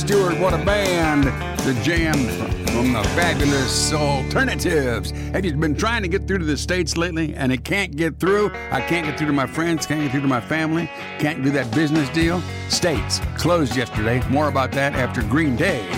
Stewart, what a band. The Jam from the Fabulous Alternatives. Have you been trying to get through to the States lately and it can't get through? I can't get through to my friends, can't get through to my family, can't do that business deal. States closed yesterday. More about that after Green Day.